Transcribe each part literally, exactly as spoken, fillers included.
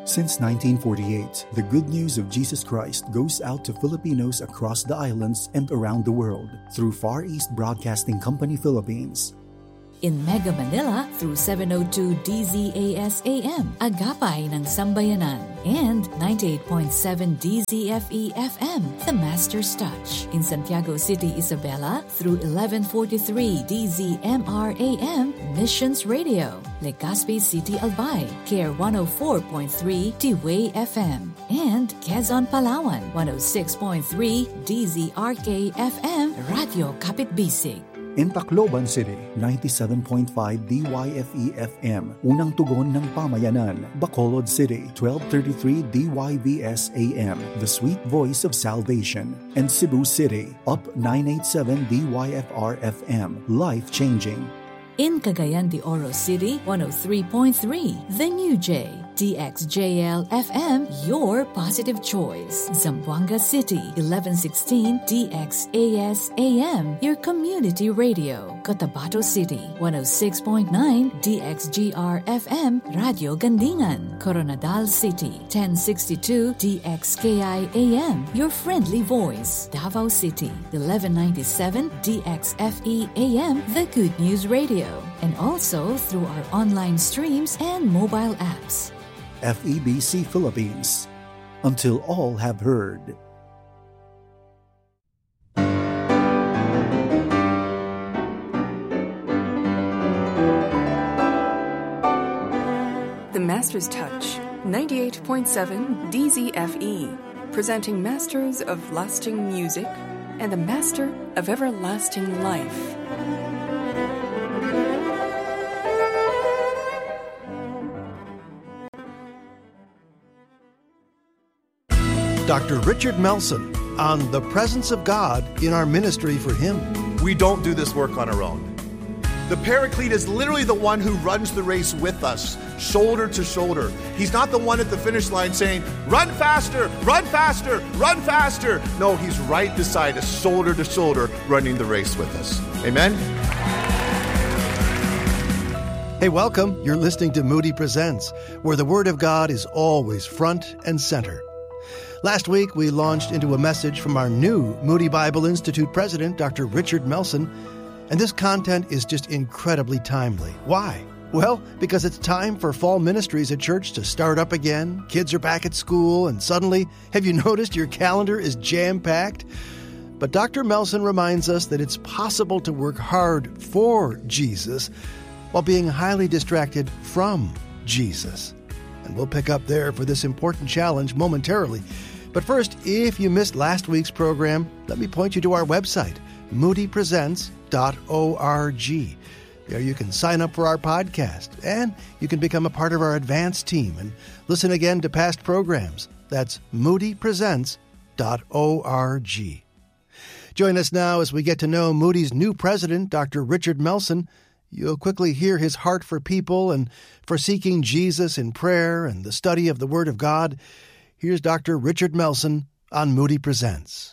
Since nineteen forty-eight, the good news of Jesus Christ goes out to Filipinos across the islands and around the world through Far East Broadcasting Company Philippines. In Mega Manila through seven oh two D Z A S A M, Agapay ng Sambayanan, and ninety-eight point seven D Z F E F M, The Master's Touch. In Santiago City, Isabela through eleven forty-three D Z M R A M, Missions Radio. Legazpi City, Albay, K R one oh four point three T-Way F M, and Quezon, Palawan, one oh six point three D Z R K F M, Radio Kapitbisig. In Tacloban City, ninety-seven point five D Y F E F M, Unang Tugon ng Pamayanan. Bacolod City, twelve thirty-three D Y V S A M, The Sweet Voice of Salvation. And Cebu City, Up nine eighty-seven D Y F R F M, Life Changing. In Cagayan de Oro City, one oh three point three, The New J, D X J L F M, Your Positive Choice. Zamboanga City, eleven sixteen D X A S A M, Your Community Radio. Cotabato City, one oh six point nine D X G R F M, Radio Gandingan. Coronadal City, ten sixty-two D X K I A M, Your Friendly Voice. Davao City, eleven ninety-seven D X F E A M, The Good News Radio. And also through our online streams and mobile apps. F E B C Philippines, until all have heard. The Master's Touch, ninety-eight point seven D Z F E, presenting Masters of Lasting Music and the Master of Everlasting Life. Doctor Richard Melson on the presence of God in our ministry for Him. We don't do this work on our own. The Paraclete is literally the one who runs the race with us, shoulder to shoulder. He's not the one at the finish line saying, run faster, run faster, run faster. No, He's right beside us, shoulder to shoulder, running the race with us. Amen? Hey, welcome. You're listening to Moody Presents, where the Word of God is always front and center. Last week, we launched into a message from our new Moody Bible Institute president, Doctor Richard Melson, and this content is just incredibly timely. Why? Well, because it's time for fall ministries at church to start up again. Kids are back at school, and suddenly, have you noticed your calendar is jam-packed? But Doctor Melson reminds us that it's possible to work hard for Jesus while being highly distracted from Jesus. And we'll pick up there for this important challenge momentarily. But first, if you missed last week's program, let me point you to our website, moody presents dot org. There you can sign up for our podcast, and you can become a part of our advanced team and listen again to past programs. That's moody presents dot org. Join us now as we get to know Moody's new president, Doctor Richard Melson. You'll quickly hear his heart for people and for seeking Jesus in prayer and the study of the Word of God. Here's Doctor Richard Melson on Moody Presents.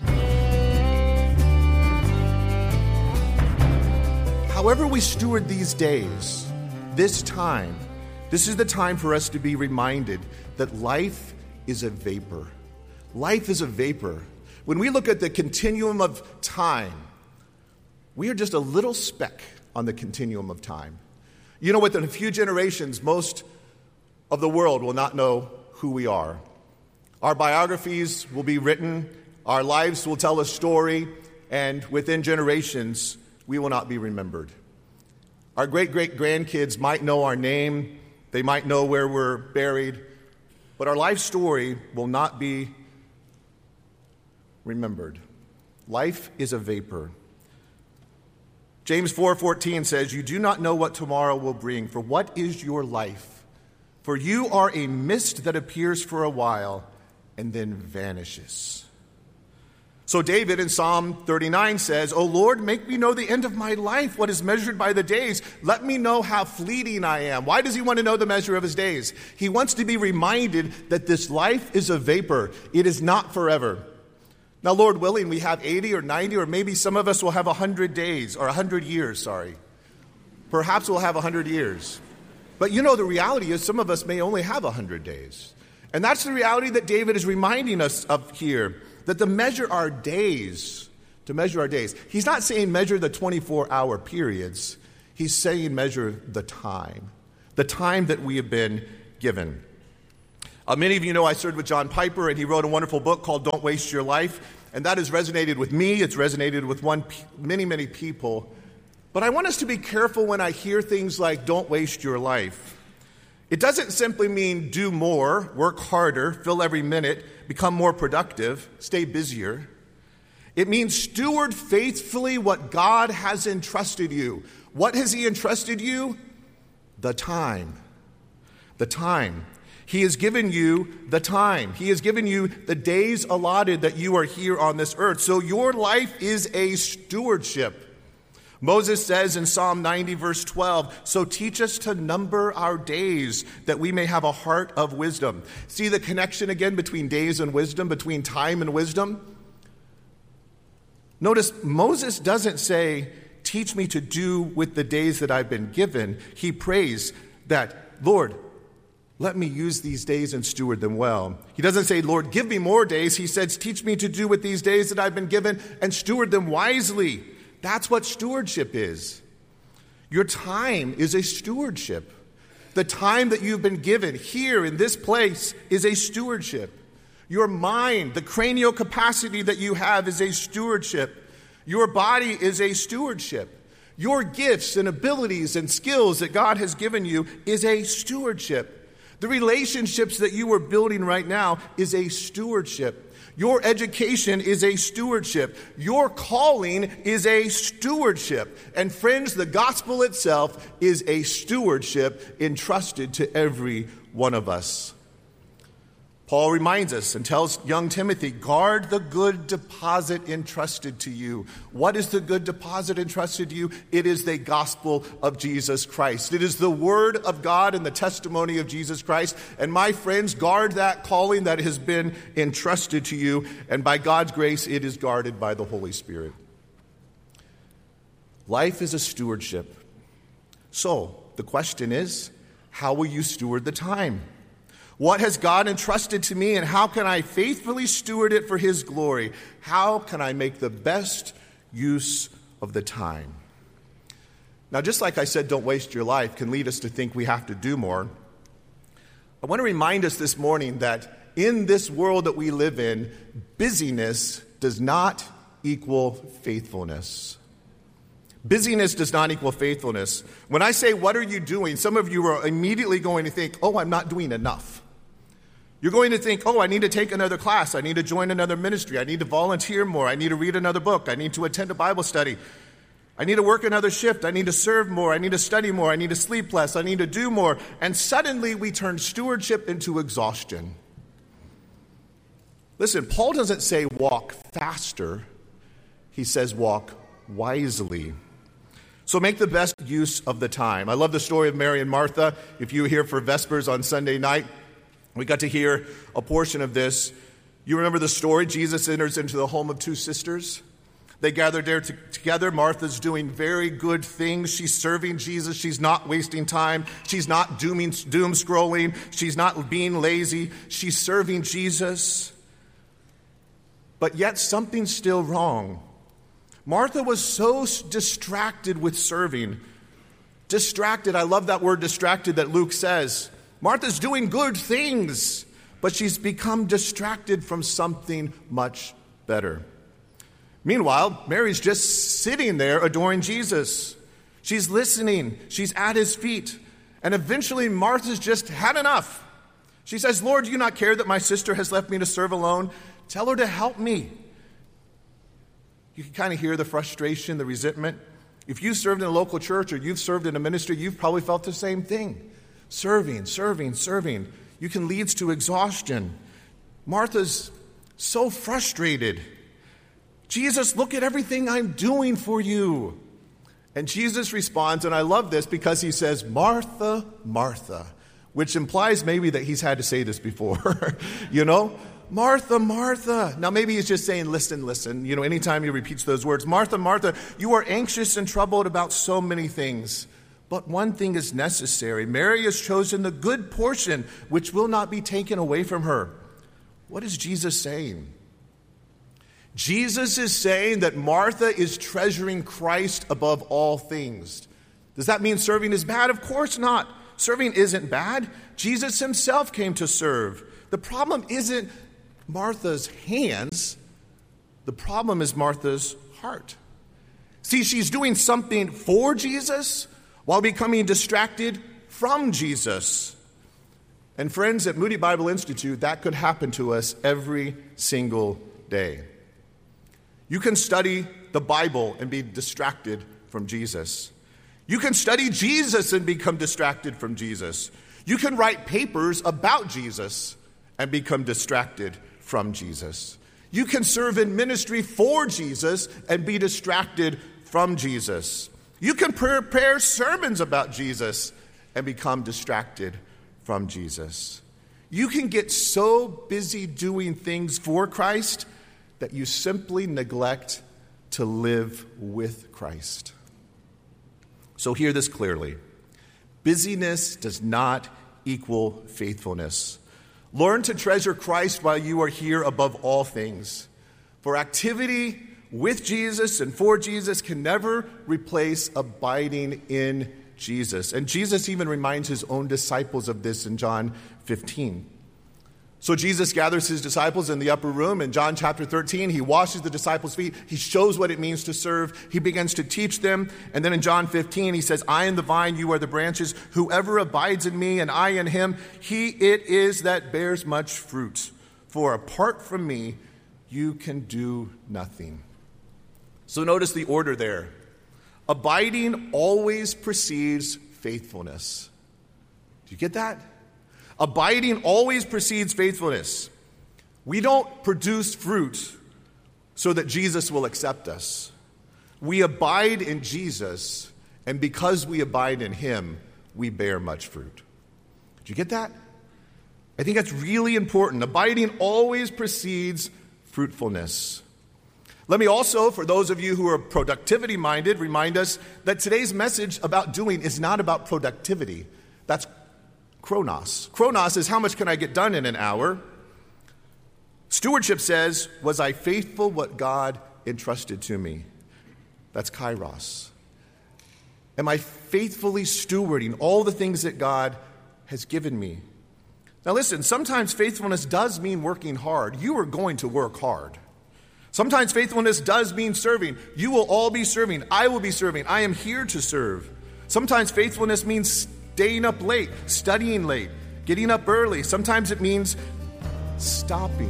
However we steward these days, this time, this is the time for us to be reminded that life is a vapor. Life is a vapor. When we look at the continuum of time, we are just a little speck on the continuum of time. You know, within a few generations, most of the world will not know who we are. Our biographies will be written, our lives will tell a story, and within generations, we will not be remembered. Our great-great-grandkids might know our name, they might know where we're buried, but our life story will not be remembered. Life is a vapor. James four fourteen says, "You do not know what tomorrow will bring, for what is your life? For you are a mist that appears for a while and then vanishes." So David in Psalm thirty-nine says, "O Lord, make me know the end of my life, what is measured by the days. Let me know how fleeting I am." Why does he want to know the measure of his days? He wants to be reminded that this life is a vapor. It is not forever. Now, Lord willing, we have eighty or ninety, or maybe some of us will have one hundred days, or one hundred years, sorry. Perhaps we'll have one hundred years. But you know, the reality is some of us may only have one hundred days. And that's the reality that David is reminding us of here, that to measure our days, to measure our days. He's not saying measure the twenty-four hour periods. He's saying measure the time, the time that we have been given. Uh, many of you know I served with John Piper, and he wrote a wonderful book called Don't Waste Your Life. And that has resonated with me. It's resonated with one, many, many people. But I want us to be careful when I hear things like don't waste your life. It doesn't simply mean do more, work harder, fill every minute, become more productive, stay busier. It means steward faithfully what God has entrusted you. What has He entrusted you? The time. The time. He has given you the time. He has given you the days allotted that you are here on this earth. So your life is a stewardship. Moses says in Psalm ninety, verse twelve, so teach us to number our days that we may have a heart of wisdom. See the connection again between days and wisdom, between time and wisdom? Notice Moses doesn't say, teach me to do with the days that I've been given. He prays that, Lord, let me use these days and steward them well. He doesn't say, Lord, give me more days. He says, teach me to do with these days that I've been given and steward them wisely. That's what stewardship is. Your time is a stewardship. The time that you've been given here in this place is a stewardship. Your mind, the cranial capacity that you have is a stewardship. Your body is a stewardship. Your gifts and abilities and skills that God has given you is a stewardship. The relationships that you are building right now is a stewardship. Your education is a stewardship. Your calling is a stewardship. And friends, the gospel itself is a stewardship entrusted to every one of us. Paul reminds us and tells young Timothy, guard the good deposit entrusted to you. What is the good deposit entrusted to you? It is the gospel of Jesus Christ. It is the word of God and the testimony of Jesus Christ. And my friends, guard that calling that has been entrusted to you. And by God's grace, it is guarded by the Holy Spirit. Life is a stewardship. So the question is, how will you steward the time? What has God entrusted to me, and how can I faithfully steward it for His glory? How can I make the best use of the time? Now, just like I said, don't waste your life can lead us to think we have to do more. I want to remind us this morning that in this world that we live in, busyness does not equal faithfulness. Busyness does not equal faithfulness. When I say, what are you doing? Some of you are immediately going to think, oh, I'm not doing enough. You're going to think, oh, I need to take another class. I need to join another ministry. I need to volunteer more. I need to read another book. I need to attend a Bible study. I need to work another shift. I need to serve more. I need to study more. I need to sleep less. I need to do more. And suddenly we turn stewardship into exhaustion. Listen, Paul doesn't say walk faster. He says walk wisely. So make the best use of the time. I love the story of Mary and Martha. If you were here for Vespers on Sunday night, we got to hear a portion of this. You remember the story? Jesus enters into the home of two sisters. They gather there to, together. Martha's doing very good things. She's serving Jesus. She's not wasting time. She's not dooming, doom scrolling. She's not being lazy. She's serving Jesus. But yet something's still wrong. Martha was so distracted with serving. Distracted. I love that word distracted that Luke says. Martha's doing good things, but she's become distracted from something much better. Meanwhile, Mary's just sitting there adoring Jesus. She's listening. She's at his feet. And eventually Martha's just had enough. She says, Lord, do you not care that my sister has left me to serve alone? Tell her to help me. You can kind of hear the frustration, the resentment. If you served in a local church or you've served in a ministry, you've probably felt the same thing. Serving, serving, serving. You can lead to exhaustion. Martha's so frustrated. Jesus, look at everything I'm doing for you. And Jesus responds, and I love this because he says, Martha, Martha, which implies maybe that he's had to say this before, you know? Martha, Martha. Now maybe he's just saying, listen, listen. You know, anytime he repeats those words, Martha, Martha, you are anxious and troubled about so many things. but one thing is necessary. Mary has chosen the good portion, which will not be taken away from her. What is Jesus saying? Jesus is saying that Martha is treasuring Christ above all things. Does that mean serving is bad? Of course not. Serving isn't bad. Jesus himself came to serve. The problem isn't Martha's hands. The problem is Martha's heart. See, she's doing something for Jesus while becoming distracted from Jesus. And friends, at Moody Bible Institute, that could happen to us every single day. You can study the Bible and be distracted from Jesus. You can study Jesus and become distracted from Jesus. You can write papers about Jesus and become distracted from Jesus. You can serve in ministry for Jesus and be distracted from Jesus. You can prepare sermons about Jesus and become distracted from Jesus. You can get so busy doing things for Christ that you simply neglect to live with Christ. So hear this clearly. Busyness does not equal faithfulness. Learn to treasure Christ while you are here above all things. For activity with Jesus and for Jesus can never replace abiding in Jesus. And Jesus even reminds his own disciples of this in John fifteen. So Jesus gathers his disciples in the upper room. In John chapter thirteen, he washes the disciples' feet. He shows what it means to serve. He begins to teach them. And then in John fifteen, he says, I am the vine, you are the branches. Whoever abides in me and I in him, he it is that bears much fruit. For apart from me, you can do nothing. So notice the order there. Abiding always precedes faithfulness. Do you get that? Abiding always precedes faithfulness. We don't produce fruit so that Jesus will accept us. We abide in Jesus, and because we abide in him, we bear much fruit. Did you get that? I think that's really important. Abiding always precedes fruitfulness. Let me also, for those of you who are productivity-minded, remind us that today's message about doing is not about productivity. That's chronos. Chronos is how much can I get done in an hour. Stewardship says, was I faithful what God entrusted to me? That's kairos. Am I faithfully stewarding all the things that God has given me? Now listen, sometimes faithfulness does mean working hard. You are going to work hard. Sometimes faithfulness does mean serving. You will all be serving. I will be serving. I am here to serve. Sometimes faithfulness means staying up late, studying late, getting up early. Sometimes it means stopping.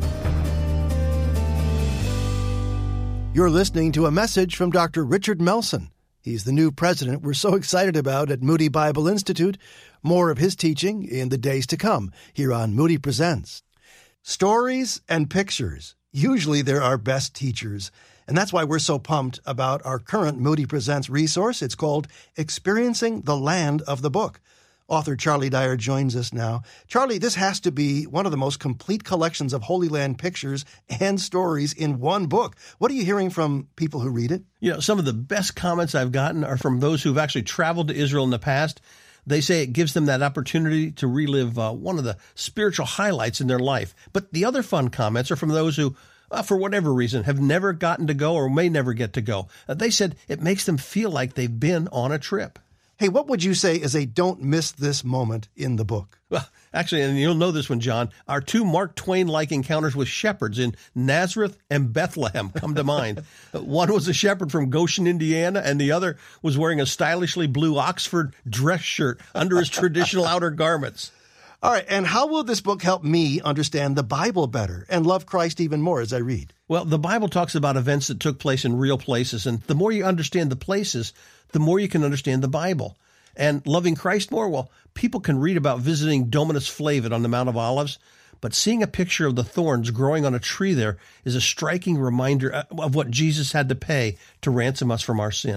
You're listening to a message from Doctor Richard Melson. He's the new president we're so excited about at Moody Bible Institute. More of his teaching in the days to come here on Moody Presents. Stories and pictures. Usually they're our best teachers, and that's why we're so pumped about our current Moody Presents resource. It's called Experiencing the Land of the Book. Author Charlie Dyer joins us now. Charlie, this has to be one of the most complete collections of Holy Land pictures and stories in one book. What are you hearing from people who read it? You know, some of the best comments I've gotten are from those who've actually traveled to Israel in the past. They say it gives them that opportunity to relive uh, one of the spiritual highlights in their life. But the other fun comments are from those who, uh, for whatever reason, have never gotten to go or may never get to go. Uh, they said it makes them feel like they've been on a trip. Hey, what would you say is a don't miss this moment in the book? Well, actually, and you'll know this one, John, our two Mark Twain-like encounters with shepherds in Nazareth and Bethlehem come to mind. One was a shepherd from Goshen, Indiana, and the other was wearing a stylishly blue Oxford dress shirt under his traditional outer garments. All right, and how will this book help me understand the Bible better and love Christ even more as I read? Well, the Bible talks about events that took place in real places, and the more you understand the places, the more you can understand the Bible. And loving Christ more, well, people can read about visiting Dominus Flavit on the Mount of Olives, but seeing a picture of the thorns growing on a tree there is a striking reminder of what Jesus had to pay to ransom us from our sin.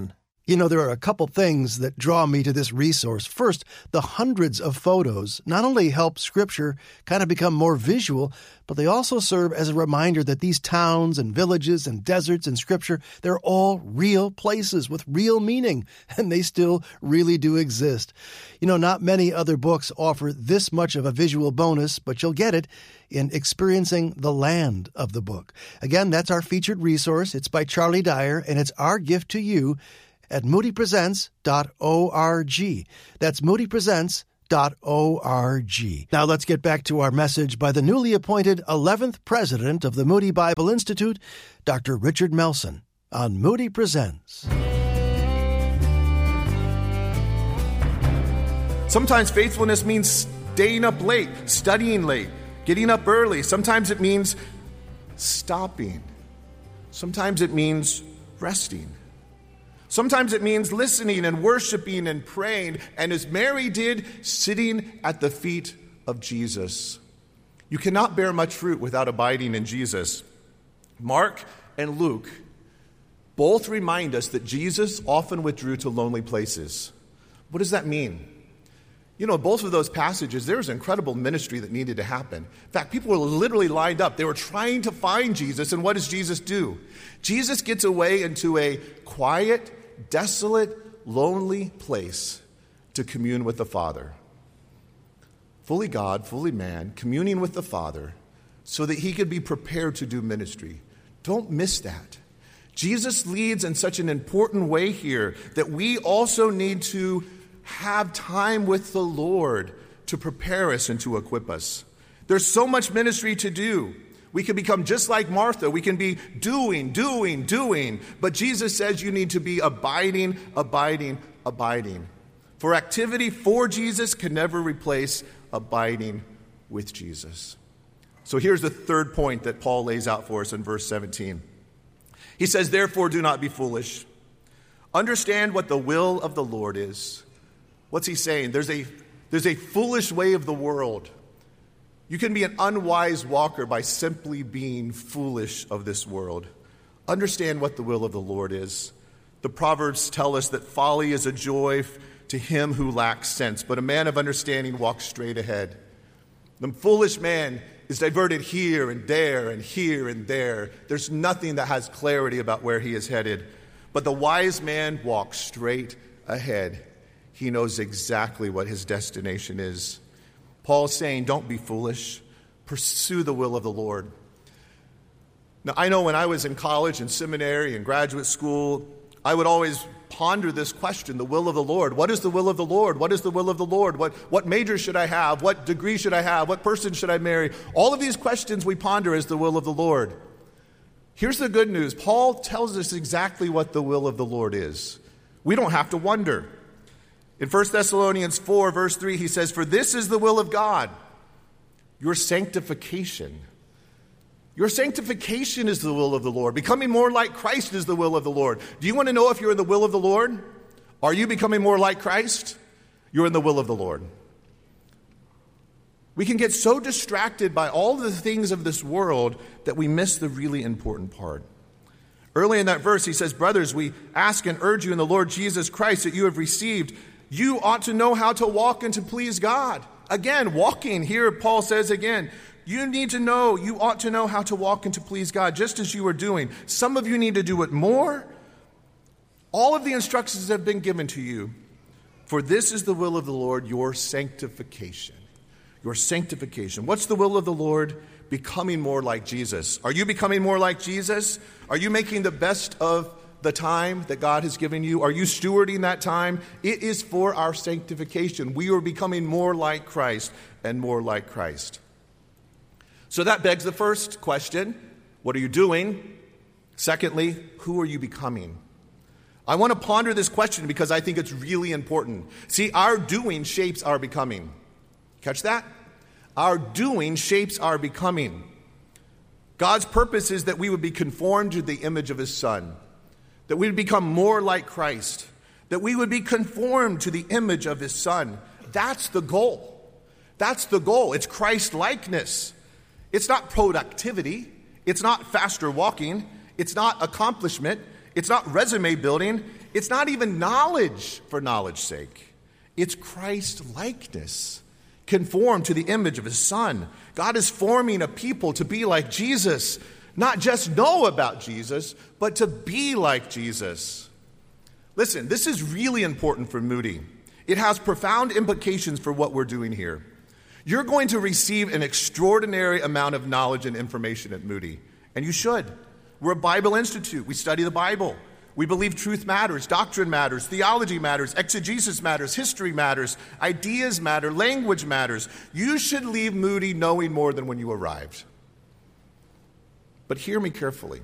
You know, there are a couple things that draw me to this resource. First, the hundreds of photos not only help Scripture kind of become more visual, but they also serve as a reminder that these towns and villages and deserts in Scripture, they're all real places with real meaning, and they still really do exist. You know, not many other books offer this much of a visual bonus, but you'll get it in Experiencing the Land of the Book. Again, that's our featured resource. It's by Charlie Dyer, and it's our gift to you at moody presents dot org. That's moody presents dot org. Now let's get back to our message by the newly appointed eleventh president of the Moody Bible Institute, Doctor Richard Melson, on Moody Presents. Sometimes faithfulness means staying up late, studying late, getting up early. Sometimes it means stopping. Sometimes it means resting. Sometimes it means listening and worshiping and praying, and as Mary did, sitting at the feet of Jesus. You cannot bear much fruit without abiding in Jesus. Mark and Luke both remind us that Jesus often withdrew to lonely places. What does that mean? You know, both of those passages, there was incredible ministry that needed to happen. In fact, people were literally lined up. They were trying to find Jesus, and what does Jesus do? Jesus gets away into a quiet, desolate, lonely place to commune with the Father. Fully God, fully man, communing with the Father so that he could be prepared to do ministry. Don't miss that. Jesus leads in such an important way here that we also need to have time with the Lord to prepare us and to equip us. There's so much ministry to do. We can become just like Martha. We can be doing, doing, doing. But Jesus says you need to be abiding, abiding, abiding. For activity for Jesus can never replace abiding with Jesus. So here's the third point that Paul lays out for us in verse seventeen. He says, therefore, do not be foolish. Understand what the will of the Lord is. What's he saying? There's a, there's a foolish way of the world. You can be an unwise walker by simply being foolish of this world. Understand what the will of the Lord is. The Proverbs tell us that folly is a joy to him who lacks sense, but a man of understanding walks straight ahead. The foolish man is diverted here and there and here and there. There's nothing that has clarity about where he is headed. But the wise man walks straight ahead. He knows exactly what his destination is. Paul's saying, don't be foolish. Pursue the will of the Lord. Now, I know when I was in college and seminary and graduate school, I would always ponder this question, the will of the Lord. What is the will of the Lord? What is the will of the Lord? What, what major should I have? What degree should I have? What person should I marry? All of these questions we ponder as the will of the Lord. Here's the good news. Paul tells us exactly what the will of the Lord is. We don't have to wonder. In First Thessalonians four, verse three, he says, for this is the will of God, your sanctification. Your sanctification is the will of the Lord. Becoming more like Christ is the will of the Lord. Do you want to know if you're in the will of the Lord? Are you becoming more like Christ? You're in the will of the Lord. We can get so distracted by all the things of this world that we miss the really important part. Early in that verse, he says, brothers, we ask and urge you in the Lord Jesus Christ that you have received. You ought to know how to walk and to please God. Again, walking, here Paul says again, you need to know, you ought to know how to walk and to please God, just as you are doing. Some of you need to do it more. All of the instructions have been given to you. For this is the will of the Lord, your sanctification. Your sanctification. What's the will of the Lord? Becoming more like Jesus. Are you becoming more like Jesus? Are you making the best of the time that God has given you? Are you stewarding that time? It is for our sanctification. We are becoming more like Christ and more like Christ. So that begs the first question. What are you doing? Secondly, who are you becoming? I want to ponder this question because I think it's really important. See, our doing shapes our becoming. Catch that? Our doing shapes our becoming. God's purpose is that we would be conformed to the image of his Son. That we would become more like Christ. That we would be conformed to the image of his Son. That's the goal. That's the goal. It's Christ-likeness. It's not productivity. It's not faster walking. It's not accomplishment. It's not resume building. It's not even knowledge for knowledge's sake. It's Christ-likeness, conformed to the image of his Son. God is forming a people to be like Jesus, not just know about Jesus, but to be like Jesus. Listen, this is really important for Moody. It has profound implications for what we're doing here. You're going to receive an extraordinary amount of knowledge and information at Moody, and you should. We're a Bible institute. We study the Bible. We believe truth matters, doctrine matters, theology matters, exegesis matters, history matters, ideas matter, language matters. You should leave Moody knowing more than when you arrived. But hear me carefully.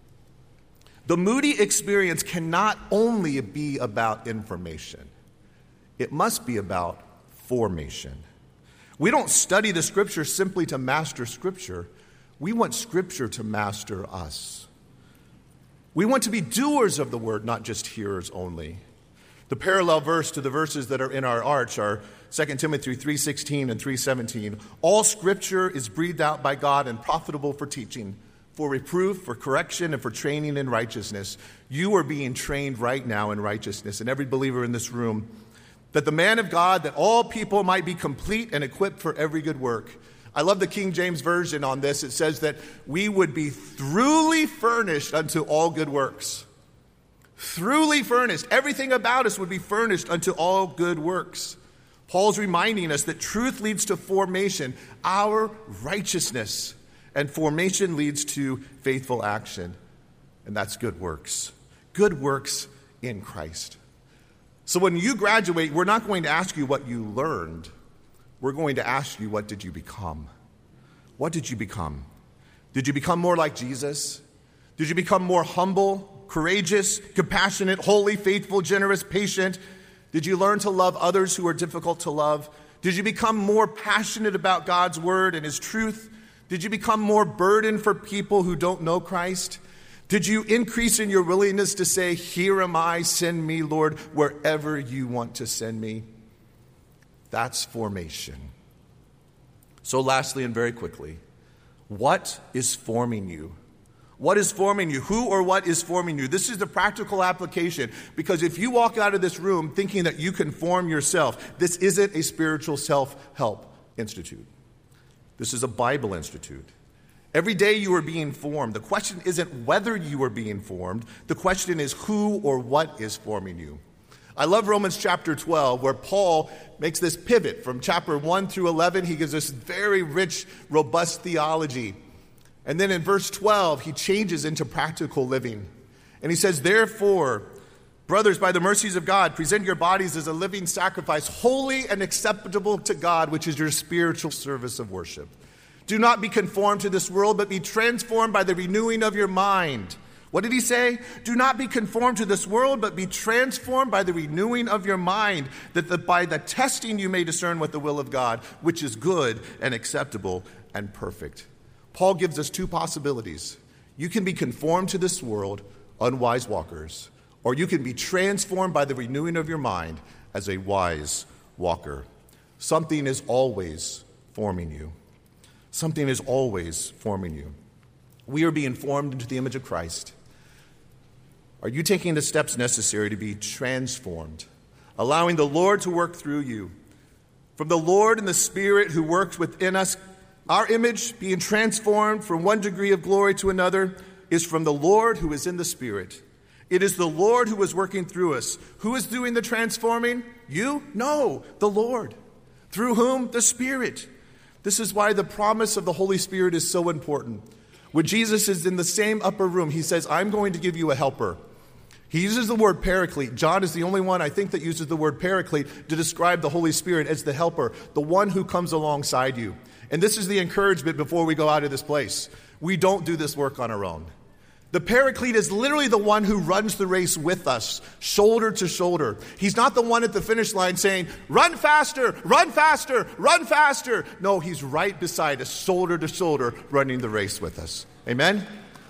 The Moody experience cannot only be about information. It must be about formation. We don't study the Scripture simply to master Scripture. We want Scripture to master us. We want to be doers of the Word, not just hearers only. The parallel verse to the verses that are in our arch are Second Timothy three sixteen and three seventeen. All Scripture is breathed out by God and profitable for teaching, for reproof, for correction, and for training in righteousness. You are being trained right now in righteousness, and every believer in this room, that the man of God, that all people might be complete and equipped for every good work. I love the King James Version on this. It says that we would be throughly furnished unto all good works. Throughly furnished. Everything about us would be furnished unto all good works. Paul's reminding us that truth leads to formation, our righteousness. And formation leads to faithful action. And that's good works. Good works in Christ. So when you graduate, we're not going to ask you what you learned. We're going to ask you, what did you become? What did you become? Did you become more like Jesus? Did you become more humble, courageous, compassionate, holy, faithful, generous, patient? Did you learn to love others who are difficult to love? Did you become more passionate about God's word and his truth? Did you become more burdened for people who don't know Christ? Did you increase in your willingness to say, here am I, send me, Lord, wherever you want to send me? That's formation. So lastly and very quickly, what is forming you? What is forming you? Who or what is forming you? This is the practical application, because if you walk out of this room thinking that you can form yourself, this isn't a spiritual self-help institute. This is a Bible institute. Every day you are being formed. The question isn't whether you are being formed. The question is who or what is forming you. I love Romans chapter twelve, where Paul makes this pivot from chapter one through eleven. He gives us very rich, robust theology. And then in verse twelve, he changes into practical living. And he says, therefore, brothers, by the mercies of God, present your bodies as a living sacrifice, holy and acceptable to God, which is your spiritual service of worship. Do not be conformed to this world, but be transformed by the renewing of your mind. What did he say? Do not be conformed to this world, but be transformed by the renewing of your mind, that the, by the testing you may discern what the will of God, which is good and acceptable and perfect. Paul gives us two possibilities. You can be conformed to this world, unwise walkers, or you can be transformed by the renewing of your mind as a wise walker. Something is always forming you. Something is always forming you. We are being formed into the image of Christ. Are you taking the steps necessary to be transformed, allowing the Lord to work through you? From the Lord and the Spirit who works within us, our image being transformed from one degree of glory to another is from the Lord who is in the Spirit. It is the Lord who is working through us. Who is doing the transforming? You? No, the Lord. Through whom? The Spirit. This is why the promise of the Holy Spirit is so important. When Jesus is in the same upper room, he says, I'm going to give you a helper. He uses the word paraclete. John is the only one, I think, that uses the word paraclete to describe the Holy Spirit as the helper, the one who comes alongside you. And this is the encouragement before we go out of this place. We don't do this work on our own. The paraclete is literally the one who runs the race with us, shoulder to shoulder. He's not the one at the finish line saying, run faster, run faster, run faster. No, he's right beside us, shoulder to shoulder, running the race with us. Amen?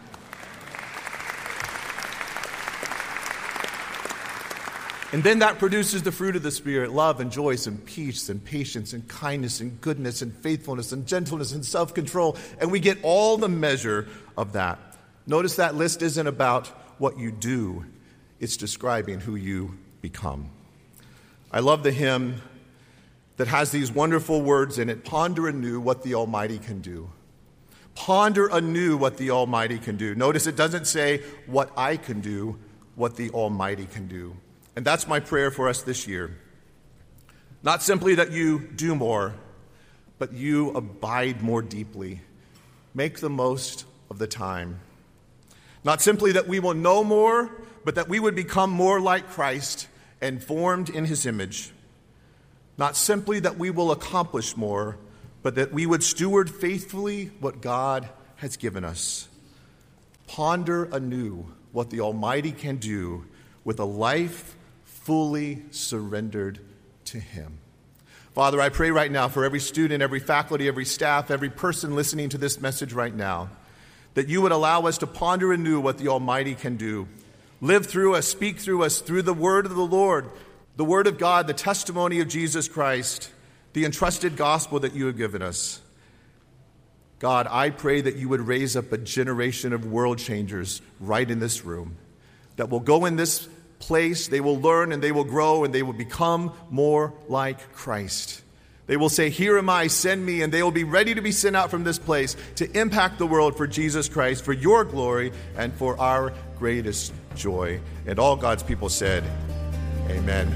And then that produces the fruit of the Spirit, love and joy and peace and patience and kindness and goodness and faithfulness and gentleness and self-control. And we get all the measure of that. Notice that list isn't about what you do. it's describing who you become. I love the hymn that has these wonderful words in it. Ponder anew what the Almighty can do. Ponder anew what the Almighty can do. Notice it doesn't say what I can do, what the Almighty can do. And that's my prayer for us this year. Not simply that you do more, but you abide more deeply. Make the most of the time. Not simply that we will know more, but that we would become more like Christ and formed in his image. Not simply that we will accomplish more, but that we would steward faithfully what God has given us. Ponder anew what the Almighty can do with a life fully surrendered to him. Father, I pray right now for every student, every faculty, every staff, every person listening to this message right now, that you would allow us to ponder anew what the Almighty can do. Live through us, speak through us, through the word of the Lord, the word of God, the testimony of Jesus Christ, the entrusted gospel that you have given us. God, I pray that you would raise up a generation of world changers right in this room that will go in this place, they will learn and they will grow and they will become more like Christ. They will say, "Here am I, send me," and they will be ready to be sent out from this place to impact the world for Jesus Christ, for your glory, and for our greatest joy. And all God's people said, amen.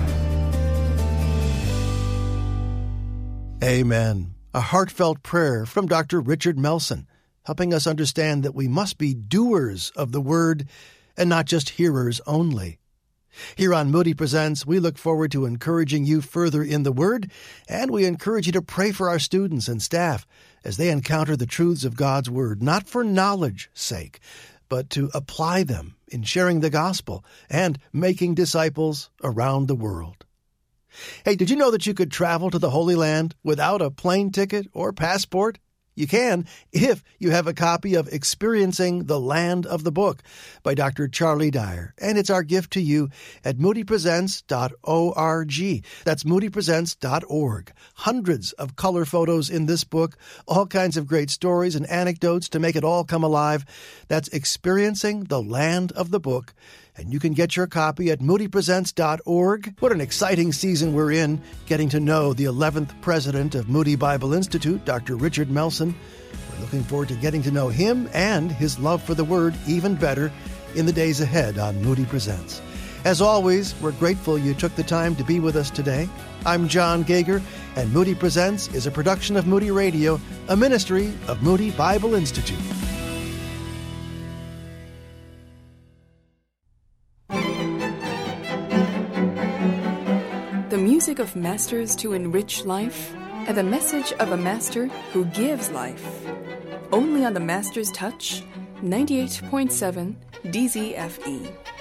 Amen. A heartfelt prayer from Doctor Richard Melson, helping us understand that we must be doers of the word and not just hearers only. Here on Moody Presents, we look forward to encouraging you further in the Word, and we encourage you to pray for our students and staff as they encounter the truths of God's Word, not for knowledge's sake, but to apply them in sharing the gospel and making disciples around the world. Hey, did you know that you could travel to the Holy Land without a plane ticket or passport? You can if you have a copy of Experiencing the Land of the Book by Doctor Charlie Dyer, and it's our gift to you at moody presents dot org. That's moody presents dot org. Hundreds of color photos in this book, all kinds of great stories and anecdotes to make it all come alive. That's Experiencing the Land of the Book, and you can get your copy at moody presents dot org. What an exciting season we're in, getting to know the eleventh president of Moody Bible Institute, Doctor Richard Melson. We're looking forward to getting to know him and his love for the Word even better in the days ahead on Moody Presents. As always, we're grateful you took the time to be with us today. I'm John Gager, and Moody Presents is a production of Moody Radio, a ministry of Moody Bible Institute. The music of masters to enrich life, and the message of a master who gives life. Only on the Master's Touch, ninety-eight point seven D Z F E.